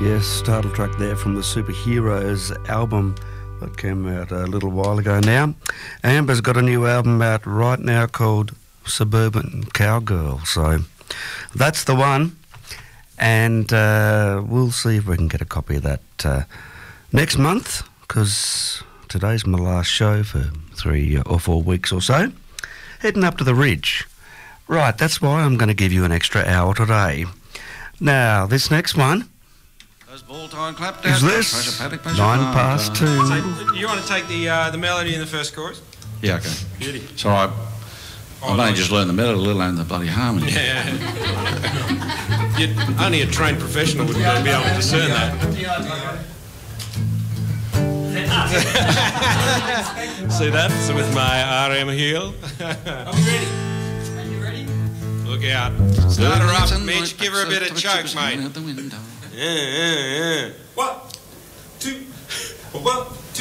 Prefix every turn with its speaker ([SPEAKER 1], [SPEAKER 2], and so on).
[SPEAKER 1] Yes, title track there from the Superheroes album that came out a little while ago now. Amber's got a new album out right now called Suburban Cowgirl, so that's the one. And we'll see if we can get a copy of that next month, because today's my last show for 3 or 4 weeks or so. Heading up to the Ridge. Right, that's why I'm going to give you an extra hour today. Now, this next one is this 9 past 2.
[SPEAKER 2] So you want to take the melody in the first chorus?
[SPEAKER 3] Yeah, okay.
[SPEAKER 2] Beauty.
[SPEAKER 3] So I've only just learned the melody, let alone the bloody harmony.
[SPEAKER 2] Yeah. Only a trained professional would be able to discern that. See that? So with my RM heel.
[SPEAKER 4] Are we ready? Are you ready?
[SPEAKER 2] Look out. Start her up, Mitch. Give her a bit of choke, mate. Yeah.
[SPEAKER 4] 1, 2, 1, 2.